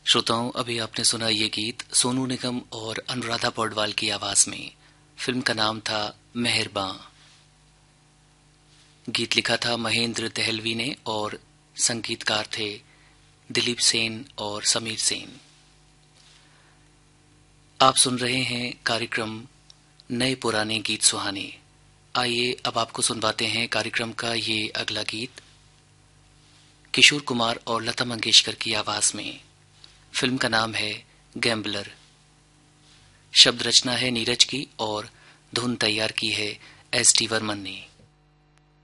श्रोताओं, अभी आपने सुना ये गीत सोनू निगम और अनुराधा पौडवाल की आवाज में। फिल्म का नाम था मेहरबां। गीत लिखा था महेंद्र दहलवी ने और संगीतकार थे दिलीप सेन और समीर सेन। आप सुन रहे हैं कार्यक्रम नए पुराने गीत सुहाने। आइए अब आपको सुनवाते हैं कार्यक्रम का ये अगला गीत किशोर कुमार और लता मंगेशकर की आवाज में। फिल्म का नाम है गैम्बलर। शब्द रचना है नीरज की और धुन तैयार की है एस टी वर्मन ने।